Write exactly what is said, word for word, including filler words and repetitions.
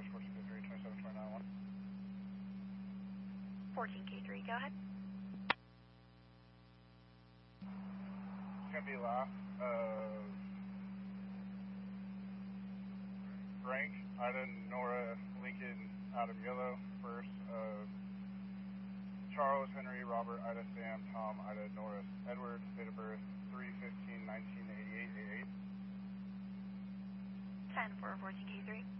fourteen K three, twenty-seven twenty-nine one. fourteen K three, go ahead. It's going to be last. Uh, rank, Ida, Nora, Lincoln, Adam, Yellow. First, uh, Charles, Henry, Robert, Ida, Sam, Tom, Ida, Norris, Edward. Date of birth, three fifteen nineteen eighty-eight, eighty-eight. ten for fourteen K three.